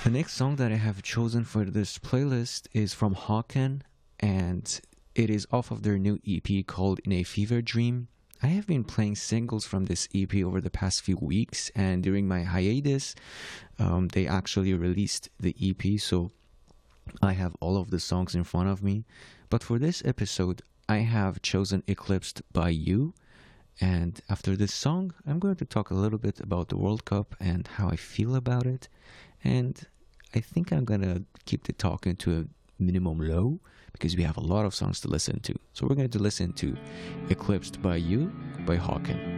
The next song that I have chosen for this playlist is from Hawken, and it is off of their new EP called In a Fever Dream. I have been playing singles from this EP over the past few weeks, and during my hiatus, they actually released the EP, so I have all of the songs in front of me. But for this episode, I have chosen Eclipsed by You. And after this song, I'm going to talk a little bit about the World Cup and how I feel about it. And I think I'm going to keep the talking to a minimum low because we have a lot of songs to listen to. So we're going to listen to Eclipsed by You by Hawken.